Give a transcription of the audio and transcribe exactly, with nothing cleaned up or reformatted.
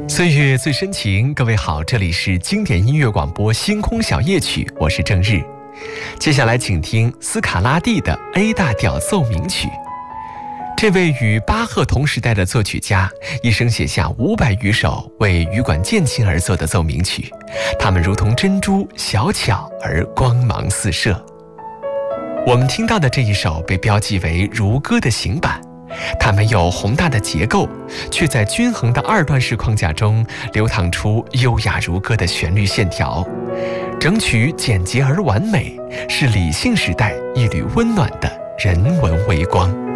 岁月最深情，各位好，这里是经典音乐广播星空小夜曲，我是郑日。接下来请听斯卡拉蒂的 A 大调奏鸣曲。这位与巴赫同时代的作曲家，一生写下五百余首为羽管键琴而作的奏鸣曲，它们如同珍珠，小巧而光芒四射。我们听到的这一首被标记为如歌的行板，它没有宏大的结构，却在均衡的二段式框架中流淌出优雅如歌的旋律线条。整曲简洁而完美，是理性时代一缕温暖的人文微光。